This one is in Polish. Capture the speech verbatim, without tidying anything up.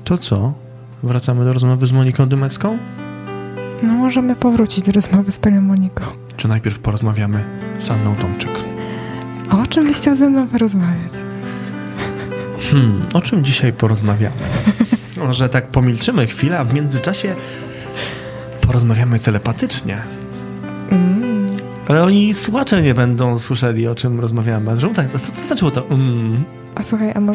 To co? Wracamy do rozmowy z Moniką Dymecką? No możemy powrócić do rozmowy z panią Moniką. Czy najpierw porozmawiamy z Anną Tomczyk? A o czym byś chciał ze mną porozmawiać? Hmm, o czym dzisiaj porozmawiamy? Może tak pomilczymy chwilę, a w międzyczasie porozmawiamy telepatycznie. Mm. Ale oni słuchacze nie będą słyszeli, o czym rozmawiamy. A zresztą tak, co to znaczyło to? Mm. A słuchaj, a może